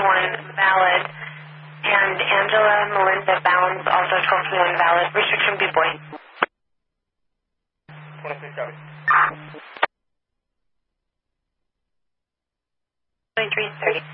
1221 valid. And Angela Melinda Bounds, also 1221 valid. Restriction B boy. 26 copy. 2330.